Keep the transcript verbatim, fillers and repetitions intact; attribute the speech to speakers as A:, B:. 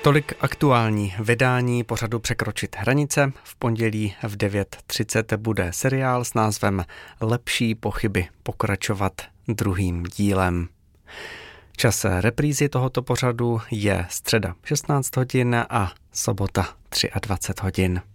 A: Tolik aktuální vydání pořadu Překročit hranice. V pondělí v devět třicet bude seriál s názvem Lepší pochyby pokračovat druhým dílem. Čas reprízy tohoto pořadu je středa šestnáct hodin a sobota dvacet tři hodin.